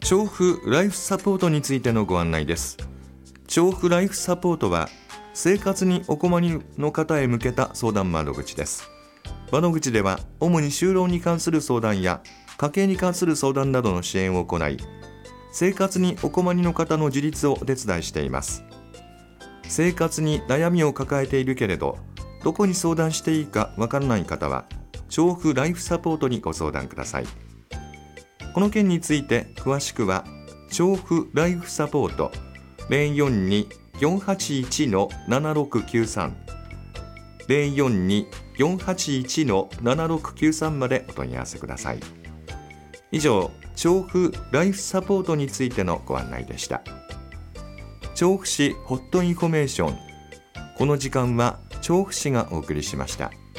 調布ライフサポートについてのご案内です。調布ライフサポートは生活にお困りの方へ向けた相談窓口です。窓口では主に就労に関する相談や家計に関する相談などの支援を行い、生活にお困りの方の自立をお手伝いしています。生活に悩みを抱えているけれどどこに相談していいかわからない方は調布ライフサポートにご相談ください。この件について詳しくは調布ライフサポート 042-481-7693 042-481-7693 までお問い合わせください。以上、調布ライフサポートについてのご案内でした。調布市ホットインフォメーション、この時間は調布市がお送りしました。